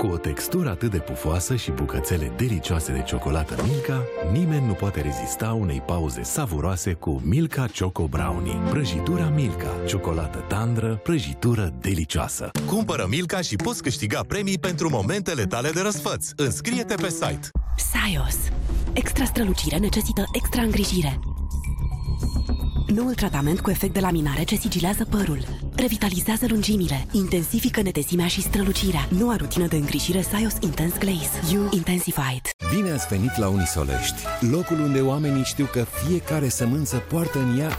Cu o textură atât de pufoasă și bucățele delicioase de ciocolată Milka, nimeni nu poate rezista unei pauze savuroase cu Milka Choco Brownie. Prăjitura Milka, ciocolată tandră, prăjitură delicioasă. Cumpără Milka și poți câștiga premii pentru momentele tale de răsfăț. Înscrie-te pe site. Saios. Extra strălucire necesită extra îngrijire. Noul tratament cu efect de laminare ce sigilează părul, revitalizează lungimile, intensifică netesimea și strălucirea. Noua rutină de îngrijire Saios Intense Glaze. You Intensified. Bine ați venit la Unisolești, locul unde oamenii știu că fiecare sămânță poartă în ea